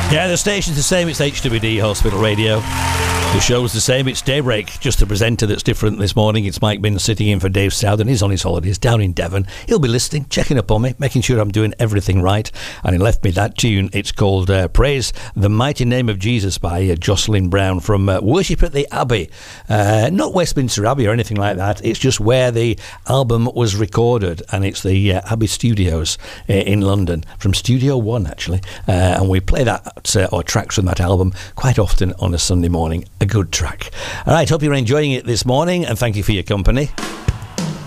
Yeah, the station's the same. It's HWD Hospital Radio. The show's the same. It's Daybreak. Just the presenter that's different this morning. It's Mike Bin sitting in for Dave Southern. He's on his holidays down in Devon. He'll be listening, checking up on me, making sure I'm doing everything right. And he left me that tune. It's called Praise the Mighty Name of Jesus by Jocelyn Brown from Worship at the Abbey. Not Westminster Abbey or anything like that. It's just where the album was recorded. And it's the Abbey Studios in London, from Studio One, actually. And we play that, or tracks from that album, quite often on a Sunday morning. A good track. All right, hope you're enjoying it this morning, and thank you for your company.